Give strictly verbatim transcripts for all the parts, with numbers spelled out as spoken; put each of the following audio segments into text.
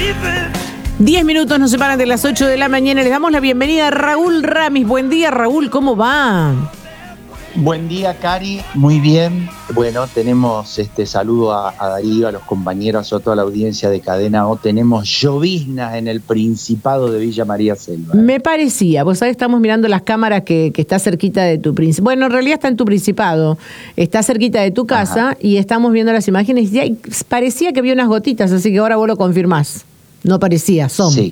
Diez minutos nos separan de las ocho de la mañana. Les damos la bienvenida a Raúl Ramis. Buen día, Raúl, ¿cómo va? Buen día, Cari, muy bien. Bueno, tenemos este saludo a, a Darío, a los compañeros, a toda la audiencia de Cadena O. Tenemos lloviznas en el Principado de Villa María Selva. Me parecía, vos sabés, estamos mirando las cámaras que, que está cerquita de tu Principado. Bueno, en realidad está en tu Principado, está cerquita de tu casa. Ajá. Y estamos viendo las imágenes y hay, parecía que había unas gotitas, así que ahora vos lo confirmás. No parecía, son. Sí.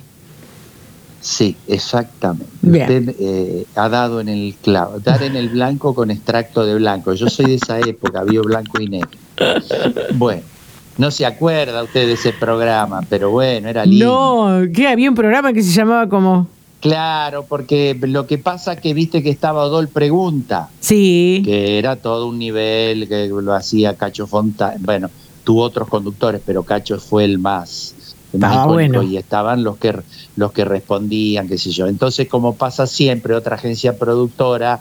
Sí, exactamente. Bien. Usted eh, ha dado en el clavo, dar en el blanco con extracto de blanco. Yo soy de esa época, vio blanco y negro. Bueno, no se acuerda usted de ese programa, pero bueno, era lindo. No, ¿qué? Había un programa que se llamaba como... Claro, porque lo que pasa que viste que estaba Odol Pregunta. Sí. Que era todo un nivel, que lo hacía Cacho Fontana. Bueno, tuvo otros conductores, pero Cacho fue el más... Ah, bueno. Y estaban los que los que respondían, qué sé yo. Entonces, como pasa siempre, otra agencia productora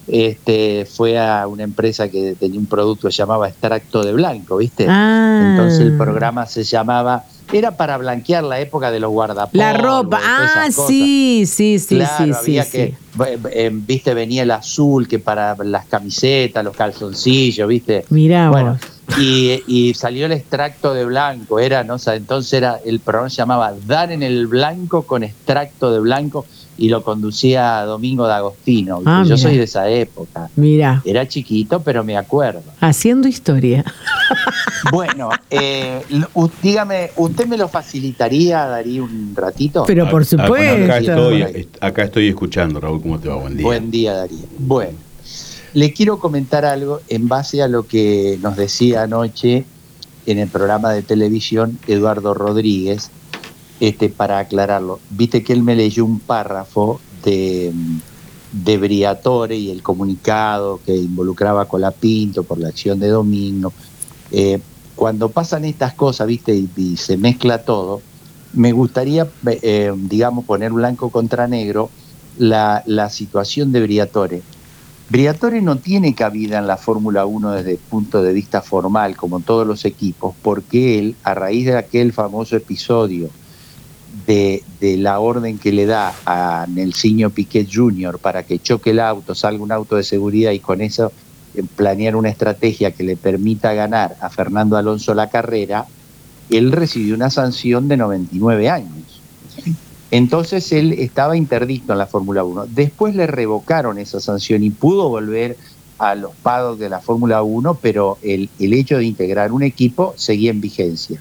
este fue a una empresa que tenía un producto que se llamaba Extracto de Blanco, ¿viste? Ah. Entonces el programa se llamaba, era para blanquear la época de los guardapolvos. La ropa, ah, sí, sí, sí, claro, sí, había sí, que, sí. Eh, viste, venía el azul que para las camisetas, los calzoncillos, viste. Mirá bueno, vos. Y, y salió el extracto de blanco, era, ¿no? O sea, entonces era, el programa se llamaba Dar en el Blanco con Extracto de Blanco y lo conducía Domingo D'Agostino. Ah, yo mirá. soy de esa época. Mira. Era chiquito, pero me acuerdo. Haciendo historia. Bueno, eh, dígame, ¿usted me lo facilitaría, Darío, un ratito? Pero por supuesto. Acá estoy, acá estoy escuchando, Raúl, ¿cómo te va? Buen día. Buen día, Darío. Bueno. Le quiero comentar algo en base a lo que nos decía anoche en el programa de televisión Eduardo Rodríguez, este, para aclararlo. Viste que él me leyó un párrafo de, de Briatore y el comunicado que involucraba a Colapinto por la acción de Domingo. Eh, cuando pasan estas cosas, viste, y, y se mezcla todo, me gustaría, eh, digamos, poner blanco contra negro la, la situación de Briatore. Briatore no tiene cabida en la Fórmula uno desde el punto de vista formal, como todos los equipos, porque él, a raíz de aquel famoso episodio de, de la orden que le da a Nelsinho Piquet junior para que choque el auto, salga un auto de seguridad y con eso planear una estrategia que le permita ganar a Fernando Alonso la carrera, él recibió una sanción de noventa y nueve años. Entonces él estaba interdicto en la Fórmula uno. Después le revocaron esa sanción y pudo volver a los paddocks de la Fórmula uno, pero el, el hecho de integrar un equipo seguía en vigencia.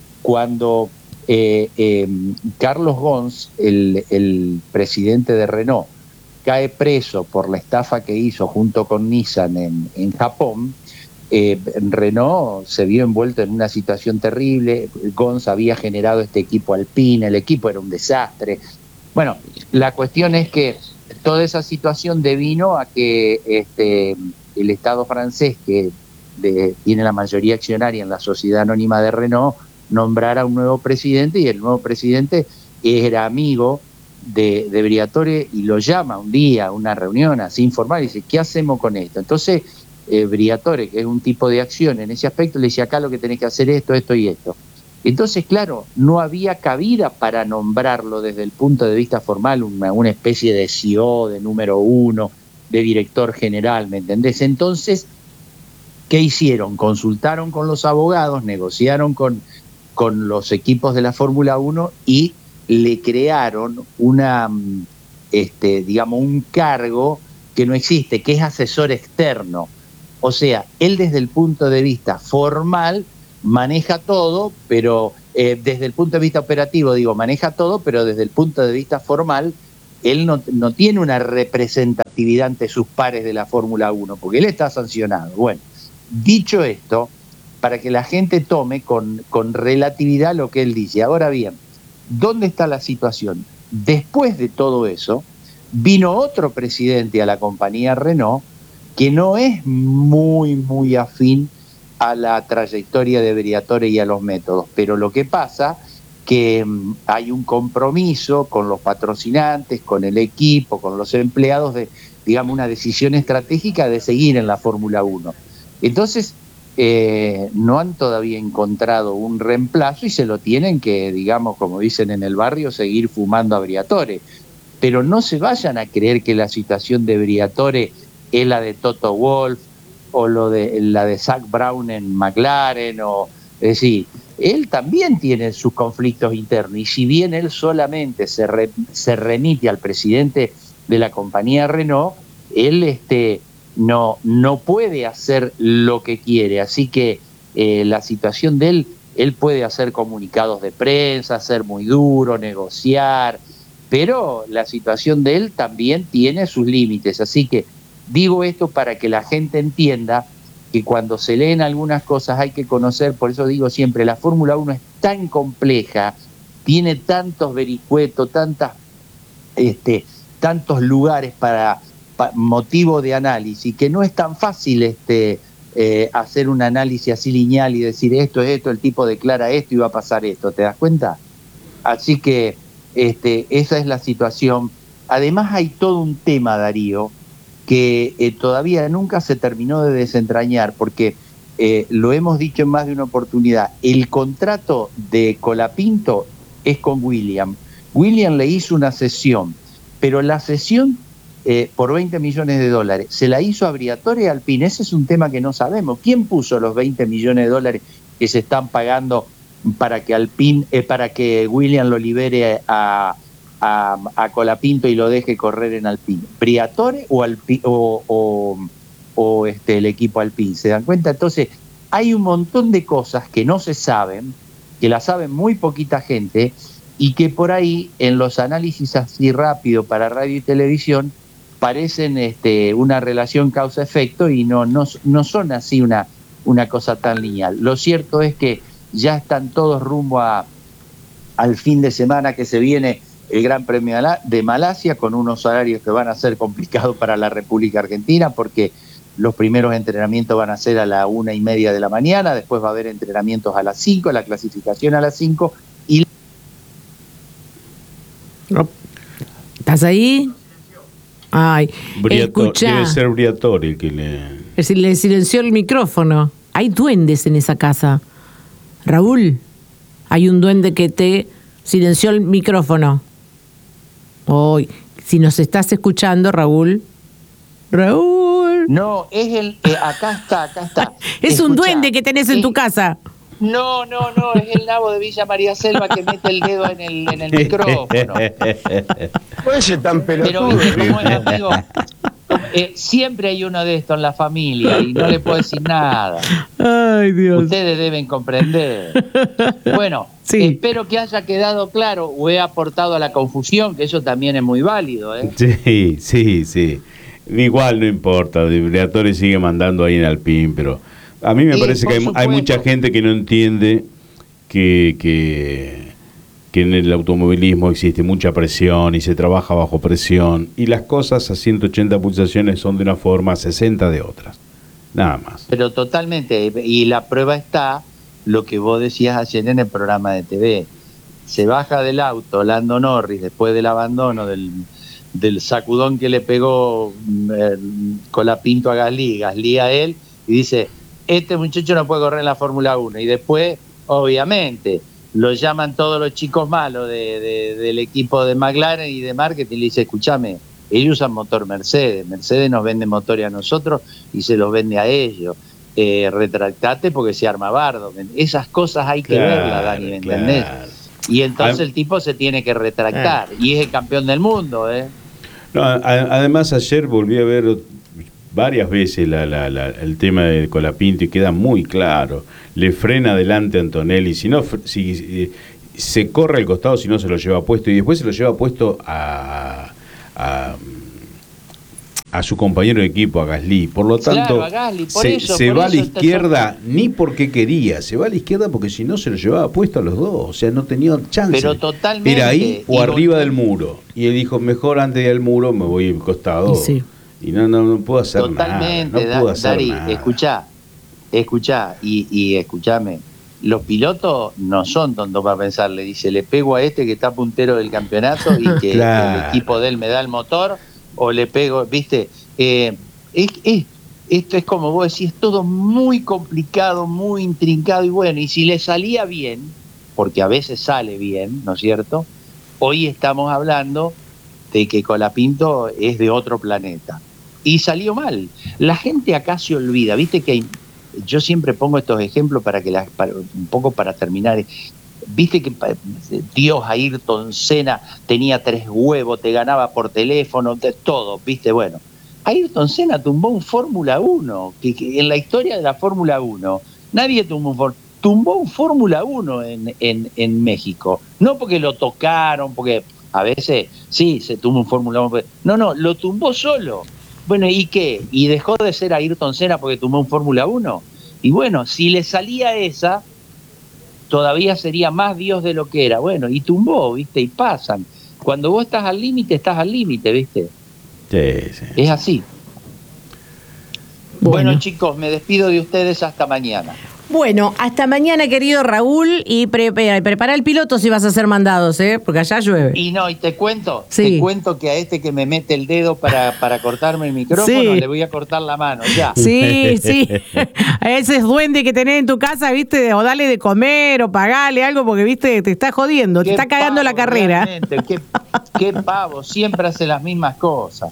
Cuando eh, eh, Carlos Ghosn, el, el presidente de Renault, cae preso por la estafa que hizo junto con Nissan en, en Japón, Eh, Renault se vio envuelto en una situación terrible. Ghosn había generado este equipo Alpine, el equipo era un desastre. Bueno, la cuestión es que toda esa situación devino a que este, el Estado francés, que de, tiene la mayoría accionaria en la sociedad anónima de Renault, nombrara un nuevo presidente, y el nuevo presidente era amigo de, de Briatore y lo llama un día a una reunión así informal y dice, ¿qué hacemos con esto? Entonces Eh, Briatore, que es un tipo de acción en ese aspecto, le decía, acá lo que tenés que hacer es esto, esto y esto. Entonces, claro, no había cabida para nombrarlo desde el punto de vista formal, una, una especie de C E O, de número uno, de director general, ¿me entendés? Entonces, ¿qué hicieron? Consultaron con los abogados, negociaron con, con los equipos de la Fórmula uno y le crearon una, este, digamos, un cargo que no existe, que es asesor externo. O sea, él desde el punto de vista formal maneja todo, pero eh, desde el punto de vista operativo, digo, maneja todo, pero desde el punto de vista formal, él no, no tiene una representatividad ante sus pares de la Fórmula uno, porque él está sancionado. Bueno, dicho esto, para que la gente tome con, con relatividad lo que él dice. Ahora bien, ¿dónde está la situación? Después de todo eso, vino otro presidente a la compañía Renault que no es muy, muy afín a la trayectoria de Briatore y a los métodos, pero lo que pasa que um, hay un compromiso con los patrocinantes, con el equipo, con los empleados, de, digamos, una decisión estratégica de seguir en la Fórmula uno. Entonces, eh, no han todavía encontrado un reemplazo y se lo tienen que, digamos, como dicen en el barrio, seguir fumando a Briatore. Pero no se vayan a creer que la situación de Briatore es la de Toto Wolff o lo de, la de Zak Brown en McLaren, o, es decir, él también tiene sus conflictos internos, y si bien él solamente se, re, se remite al presidente de la compañía Renault, él este, no, no puede hacer lo que quiere, así que eh, la situación de él, él puede hacer comunicados de prensa, ser muy duro, negociar, pero la situación de él también tiene sus límites, así que digo esto para que la gente entienda que cuando se leen algunas cosas hay que conocer, por eso digo siempre, la Fórmula uno es tan compleja, tiene tantos vericuetos, tantas, este, tantos lugares para, para motivo de análisis, que no es tan fácil este, eh, hacer un análisis así lineal y decir esto es esto, el tipo declara esto y va a pasar esto, ¿te das cuenta? Así que este, esa es la situación. Además hay todo un tema, Darío, que eh, todavía nunca se terminó de desentrañar, porque eh, lo hemos dicho en más de una oportunidad, el contrato de Colapinto es con William. William le hizo una cesión, pero la cesión eh, por veinte millones de dólares, ¿se la hizo a Briatore y Alpine? Ese es un tema que no sabemos. ¿Quién puso los veinte millones de dólares que se están pagando para que Alpine, eh, para que William lo libere a A, a Colapinto y lo deje correr en Alpine? ¿Briatore o, Alpi, o, o, o este, el equipo Alpine? ¿Se dan cuenta? Entonces, hay un montón de cosas que no se saben, que las saben muy poquita gente, y que por ahí, en los análisis así rápido para radio y televisión, parecen este, una relación causa-efecto y no, no, no son así una, una cosa tan lineal. Lo cierto es que ya están todos rumbo a, al fin de semana que se viene, el Gran Premio de Malasia, con unos horarios que van a ser complicados para la República Argentina, porque los primeros entrenamientos van a ser a la una y media de la mañana, después va a haber entrenamientos a las cinco, la clasificación a las cinco. Y... ¿Estás ahí? Ay, escucha. Debe ser Briatore el que le... Le silenció el micrófono. Hay duendes en esa casa. Raúl, hay un duende que te silenció el micrófono. Hoy, si nos estás escuchando, Raúl. Raúl. No, es el... Eh, acá está, acá está. Es Escuchá, un duende que tenés en es, tu casa. No, no, no, es el nabo de Villa María Selva que mete el dedo en el, en el micrófono. Puede ser tan pelotudo. Pero viste cómo es, amigo. Eh, siempre hay uno de estos en la familia y no le puedo decir nada. Ay, Dios. Ustedes deben comprender. Bueno, sí. Espero que haya quedado claro o he aportado a la confusión, que eso también es muy válido, ¿eh? Sí, sí, sí. Igual no importa, Briatore sigue mandando ahí en Alpine, pero a mí me sí, parece que hay, hay mucha gente que no entiende que, que, que en el automovilismo existe mucha presión y se trabaja bajo presión, y las cosas a ciento ochenta pulsaciones son de una forma, a sesenta de otras, nada más. Pero totalmente, y la prueba está lo que vos decías ayer en el programa de T V. Se baja del auto Lando Norris después del abandono del, del sacudón que le pegó eh, Colapinto a Gasly, Gasly a él, y dice, este muchacho no puede correr en la Fórmula uno. Y después, obviamente, lo llaman todos los chicos malos de, de, del equipo de McLaren y de marketing, y le dice, escúchame, ellos usan motor Mercedes, Mercedes nos vende motores a nosotros y se los vende a ellos. Eh, retractate porque se arma bardo. Esas cosas hay que claro, verlas, Dani, ¿me entendés? Claro. Y entonces Ad- el tipo se tiene que retractar, y es el campeón del mundo, ¿eh? No, a- además ayer volví a ver varias veces la, la, la, el tema de Colapinto y queda muy claro. Le frena adelante a Antonelli, si no, si, si se corre al costado, si no se lo lleva puesto, y después se lo lleva puesto a, a, a su compañero de equipo, a Gasly. Por lo tanto, Claro, a Gasly, por se, eso, se por va a la eso está- izquierda ni porque quería, se va a la izquierda porque si no se lo llevaba puesto a los dos, o sea, no tenía chance. Pero totalmente. Era ahí o Y arriba vol- del muro. Y él dijo, mejor antes del muro me voy al costado. Y sí. Y no, no, no puedo hacer Totalmente, nada. No Da- puedo hacer Dari, nada. escuchá, escuchá, y, y escuchame, los pilotos no son tontos para pensar, le dice, le pego a este que está puntero del campeonato y que Claro. el equipo de él me da el motor, o le pego, viste, eh, es, es, esto es como vos decís, es todo muy complicado, muy intrincado, y bueno, y si le salía bien, porque a veces sale bien, ¿no es cierto? Hoy estamos hablando de que Colapinto es de otro planeta. Y salió mal. La gente acá se olvida, viste que hay, yo siempre pongo estos ejemplos para que la, para, un poco para terminar. Viste que Dios, Ayrton Senna tenía tres huevos, te ganaba por teléfono, de todo, viste, bueno. Ayrton Senna tumbó un Fórmula uno, que, que en la historia de la Fórmula uno, nadie tumbó un Fórmula uno. Tumbó un Fórmula uno en, en, en México. No porque lo tocaron, porque a veces sí, se tumbó un Fórmula uno. No, no, lo tumbó solo. Bueno, ¿y qué? ¿Y dejó de ser Ayrton Senna porque tumbó un Fórmula uno? Y bueno, si le salía esa, todavía sería más Dios de lo que era. Bueno, y tumbó, ¿viste? Y pasan. Cuando vos estás al límite, estás al límite, ¿viste? Sí, sí. Es así. Bueno. Bueno, chicos, me despido de ustedes hasta mañana. Bueno, hasta mañana, querido Raúl, y pre prepara el piloto si vas a ser mandados, ¿eh? Porque allá llueve. Y no, y te cuento, sí. te cuento que a este que me mete el dedo para, para cortarme el micrófono, sí. le voy a cortar la mano, ya. Sí, sí, a ese duende que tenés en tu casa, viste, o dale de comer, o pagale algo, porque, viste, te está jodiendo, te está cagando pavo, la carrera. Qué, qué pavo, siempre hace las mismas cosas.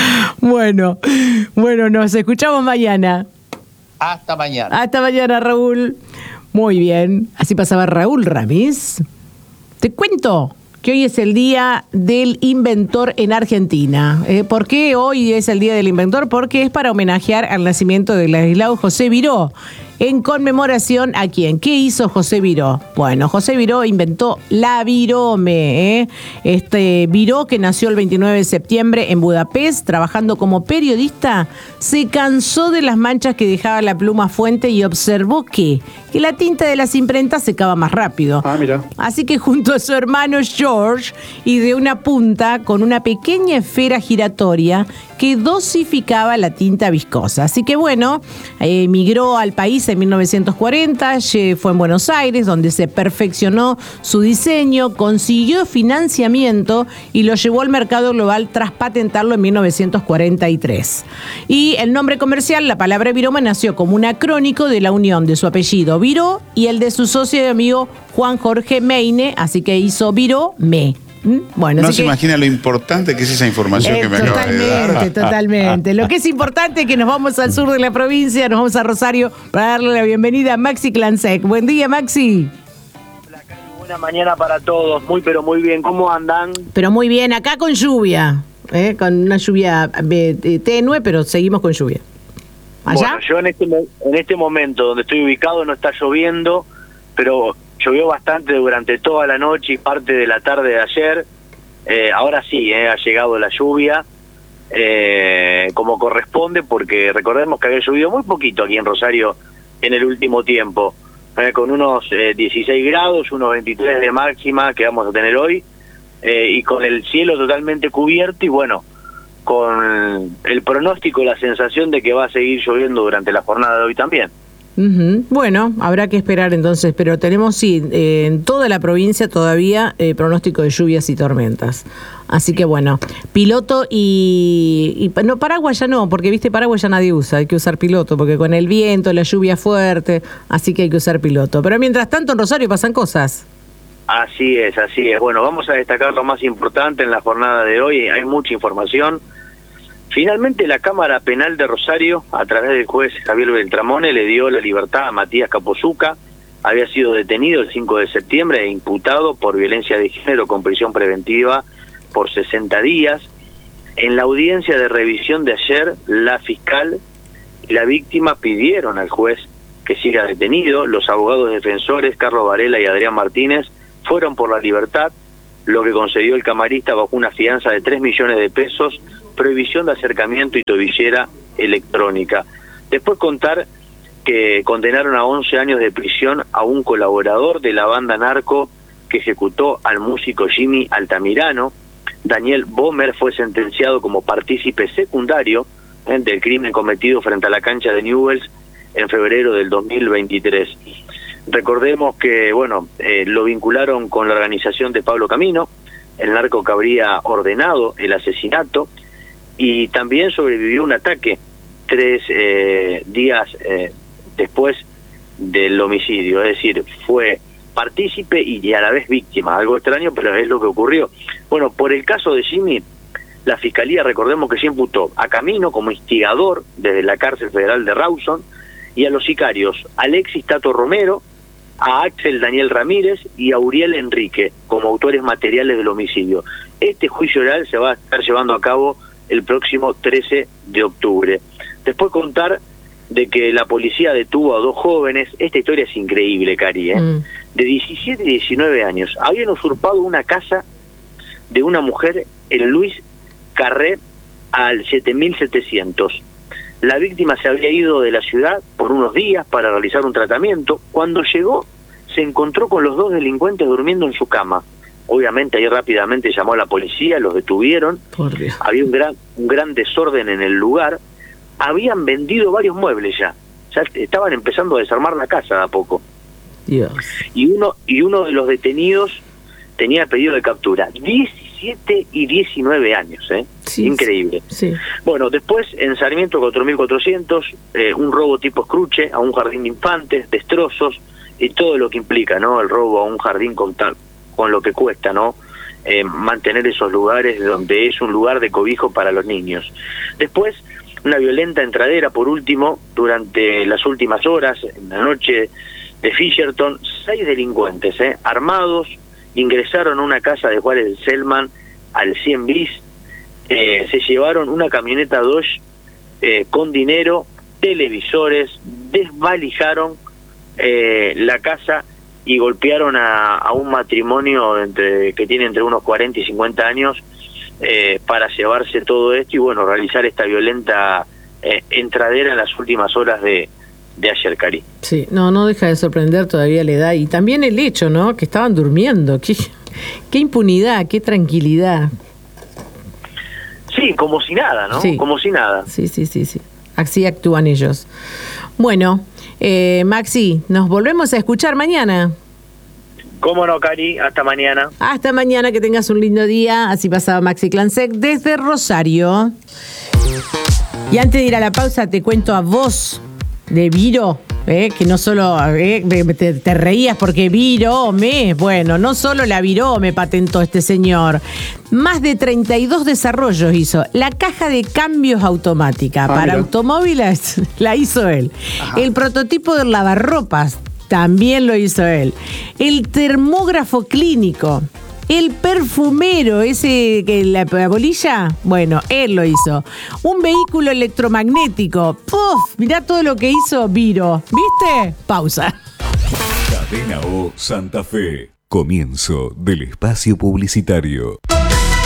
Bueno, bueno, nos escuchamos mañana. Hasta mañana. Hasta mañana, Raúl. Muy bien. Así pasaba Raúl Ramis. Te cuento que hoy es el Día del Inventor en Argentina. Eh, ¿Por qué hoy es el Día del Inventor? Porque es para homenajear al nacimiento de Ladislao José Viró. En conmemoración a quién. ¿Qué hizo José Viró? Bueno, José Viró inventó la virome. ¿eh? Este Viró, que nació el veintinueve de septiembre en Budapest, trabajando como periodista, se cansó de las manchas que dejaba la pluma fuente y observó que, que la tinta de las imprentas secaba más rápido. Ah, mira. Así que junto a su hermano George, ideó una punta con una pequeña esfera giratoria que dosificaba la tinta viscosa. Así que bueno, eh, emigró al país en mil novecientos cuarenta, fue en Buenos Aires, donde se perfeccionó su diseño, consiguió financiamiento y lo llevó al mercado global tras patentarlo en mil novecientos cuarenta y tres. Y el nombre comercial, la palabra virome, nació como un acrónico de la unión de su apellido Viró y el de su socio y amigo Juan Jorge Meine, así que hizo Virome. Bueno, no se que, imagina lo importante que es esa información eh, que me acaba de dar. Totalmente, totalmente. Lo que es importante es que nos vamos al sur de la provincia, nos vamos a Rosario para darle la bienvenida a Maxi Clansec. Buen día, Maxi. Hola, Cali, buena mañana para todos. Muy, pero muy bien. ¿Cómo andan? Pero muy bien, acá con lluvia, ¿eh? Con una lluvia eh, tenue, pero seguimos con lluvia. ¿Allá? Bueno, yo en este, en este momento donde estoy ubicado no está lloviendo, pero llovió bastante durante toda la noche y parte de la tarde de ayer. Eh, ahora sí, eh, ha llegado la lluvia eh, como corresponde, porque recordemos que había llovido muy poquito aquí en Rosario en el último tiempo, eh, con unos eh, dieciséis grados, unos veintitrés de máxima que vamos a tener hoy, eh, y con el cielo totalmente cubierto y bueno, con el pronóstico, la sensación de que va a seguir lloviendo durante la jornada de hoy también. Uh-huh. Bueno, habrá que esperar entonces, pero tenemos sí, eh, en toda la provincia todavía eh, pronóstico de lluvias y tormentas. Así que bueno, piloto y, y no, paraguas ya no, porque viste, paraguas ya nadie usa, hay que usar piloto, porque con el viento, la lluvia fuerte, así que hay que usar piloto. Pero mientras tanto en Rosario pasan cosas. Así es, así es. Bueno, vamos a destacar lo más importante en la jornada de hoy, hay mucha información. Finalmente la Cámara Penal de Rosario, a través del juez Javier Beltramone, le dio la libertad a Matías Capozuca. Había sido detenido el cinco de septiembre e imputado por violencia de género con prisión preventiva por sesenta días. En la audiencia de revisión de ayer, la fiscal y la víctima pidieron al juez que siga detenido. Los abogados defensores, Carlos Varela y Adrián Martínez, fueron por la libertad, lo que concedió el camarista bajo una fianza de tres millones de pesos, prohibición de acercamiento y tobillera electrónica. Después contar que condenaron a once años de prisión a un colaborador de la banda narco que ejecutó al músico Jimmy Altamirano. Daniel Bomer fue sentenciado como partícipe secundario eh, del crimen cometido frente a la cancha de Newell's en febrero del dos mil veintitrés. Recordemos que, bueno, eh, lo vincularon con la organización de Pablo Camino, el narco que habría ordenado el asesinato, y también sobrevivió un ataque tres eh, días eh, después del homicidio, es decir, fue partícipe y a la vez víctima, algo extraño, pero es lo que ocurrió. Bueno, por el caso de Jimmy, la Fiscalía, recordemos que se imputó a Camino como instigador desde la cárcel federal de Rawson y a los sicarios Alexis Tato Romero, a Axel Daniel Ramírez y a Uriel Enrique como autores materiales del homicidio. Este juicio oral se va a estar llevando a cabo el próximo trece de octubre. Después contar de que la policía detuvo a dos jóvenes. Esta historia es increíble, Cari, ¿eh? Mm. De diecisiete y diecinueve años. Habían usurpado una casa de una mujer en Luis Carré al siete mil setecientos. La víctima se había ido de la ciudad por unos días para realizar un tratamiento. Cuando llegó, se encontró con los dos delincuentes durmiendo en su cama. Obviamente ahí rápidamente llamó a la policía, los detuvieron. Por Dios. Había un gran, un gran desorden en el lugar. Habían vendido varios muebles ya. Ya estaban empezando a desarmar la casa de a poco. Dios. Y uno, y uno de los detenidos tenía pedido de captura. diecisiete y diecinueve años, ¿eh? Sí, increíble. Sí. Bueno, después en Sarmiento cuatro mil cuatrocientos, eh, un robo tipo escruche a un jardín de infantes, destrozos y todo lo que implica, ¿no? El robo a un jardín con tal, con lo que cuesta, ¿no? Eh, mantener esos lugares donde es un lugar de cobijo para los niños. Después, una violenta entradera, por último, durante las últimas horas, en la noche de Fisherton, seis delincuentes, ¿eh? armados, ingresaron a una casa de Juárez Selman al cien bis, eh, se llevaron una camioneta Dodge eh, con dinero, televisores, desvalijaron eh, la casa y golpearon a, a un matrimonio entre, que tiene entre unos cuarenta y cincuenta años eh, para llevarse todo esto y bueno, realizar esta violenta eh, entradera en las últimas horas de de ayer, Cari. Sí, no, no deja de sorprender todavía la edad y también el hecho, ¿no? Que estaban durmiendo, qué, qué impunidad, qué tranquilidad. Sí, como si nada, ¿no? Sí. Como si nada. Sí, sí, sí, sí. Así actúan ellos. Bueno, eh, Maxi, nos volvemos a escuchar mañana. Cómo no, Cari, hasta mañana. Hasta mañana, que tengas un lindo día. Así pasaba Maxi Clansec desde Rosario. Y antes de ir a la pausa, te cuento a vos de Viro, eh, que no solo eh, te, te reías porque Virome, bueno, no solo la Virome patentó este señor, más de treinta y dos desarrollos hizo. La caja de cambios automática ah, para mira. automóviles la hizo él. Ajá. El prototipo del lavarropas también lo hizo él. El termógrafo clínico. El perfumero, ese que la, la bolilla, bueno, él lo hizo. Un vehículo electromagnético. ¡Puf! Mirá todo lo que hizo Viro. ¿Viste? Pausa. Cadena O Santa Fe. Comienzo del espacio publicitario.